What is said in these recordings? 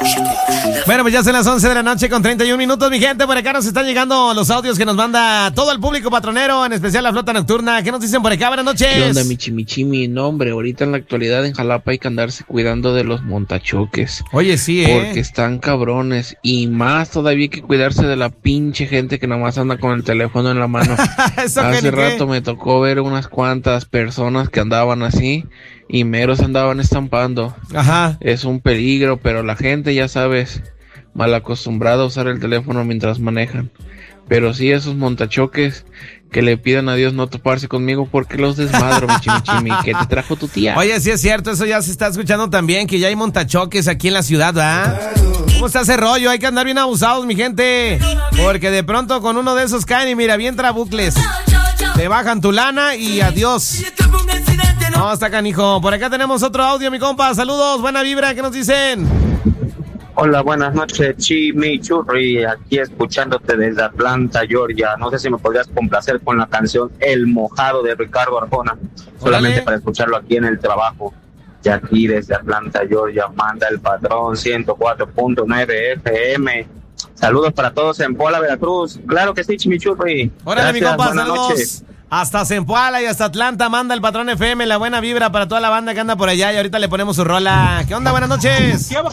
Bueno, pues ya son las 11 de la noche con 31 minutos, mi gente. Por acá nos están llegando los audios que nos manda todo el público patronero, en especial la flota nocturna. ¿Qué nos dicen por acá? Buenas noches. ¿Qué onda, mi chimichimi? No, hombre, ahorita en la actualidad en Jalapa hay que andarse cuidando de los montachoques. Oye, sí, porque están cabrones. Y más todavía hay que cuidarse de la pinche gente que nomás anda con el teléfono en la mano. Hace rato me tocó ver unas cuantas personas que andaban así y meros andaban estampando. Ajá. Es un peligro, pero la gente, ya sabes, mal acostumbrada a usar el teléfono mientras manejan. Pero sí, esos montachoques que le pidan a Dios no toparse conmigo porque los desmadro, mi chimichimi. ¿Qué te trajo tu tía? Oye, sí es cierto, eso ya se está escuchando también, que ya hay montachoques aquí en la ciudad, ¿verdad? ¿Cómo está ese rollo? Hay que andar bien abusados, mi gente, porque de pronto con uno de esos caen y mira, bien trabucles. Te bajan tu lana y adiós. No, está canijo. Por acá tenemos otro audio, mi compa. Saludos, buena vibra, ¿qué nos dicen? Hola, buenas noches, Chimichurri, aquí escuchándote desde Atlanta, Georgia. No sé si me podrías complacer con la canción El Mojado de Ricardo Arjona, solamente para escucharlo aquí en el trabajo. Y aquí desde Atlanta, Georgia, manda el patrón 104.9 FM. Saludos para todos en Puebla, Veracruz. Claro que sí, Chimichurri. Órale, mi compa, buenas saludos. Noches. Hasta Zempoala y hasta Atlanta manda el patrón FM, la buena vibra para toda la banda que anda por allá y ahorita le ponemos su rola. ¿Qué onda? Buenas noches. ¿Qué hago?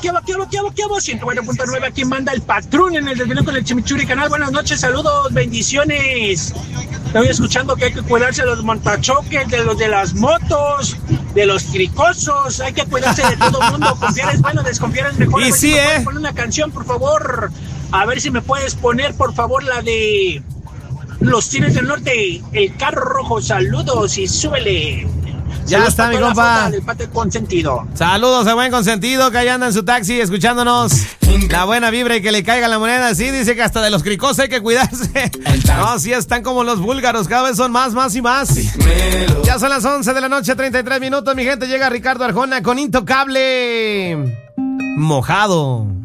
109.9 aquí manda el patrón en el desvelo con el Chimichurri canal. Buenas noches, saludos, bendiciones. Estoy escuchando que hay que cuidarse de los montachoques, de los de las motos, de los cricosos. Hay que cuidarse de todo el mundo. Confiar es bueno, desconfiar es mejor. Y sí, puedes poner una canción, por favor. A ver si me puedes poner, por favor, la de Los Tigres del Norte, El Carro Rojo. Saludos y súbele. Ya saludos está mi compa. Del Pate Consentido. Saludos a buen consentido que ahí anda en su taxi escuchándonos. La buena vibra y que le caiga la moneda. Sí, dice que hasta de los cricosos hay que cuidarse. No, sí están como los búlgaros, cada vez son más y más. Ya son las 11 de la noche, 33 minutos, mi gente. Llega Ricardo Arjona con Intocable. Mojado.